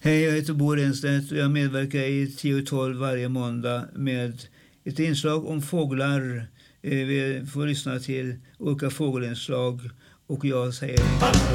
Hej, jag heter Bo Renstedt och jag medverkar i 10-12 varje måndag med ett inslag om fåglar. Vi får lyssna till olika fågelinslag och jag säger